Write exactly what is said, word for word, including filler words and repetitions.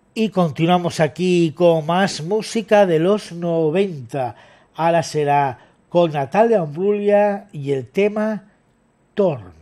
Y continuamos aquí con más música de los noventa. Ahora será con Natalia Imbruglia y el tema Torn.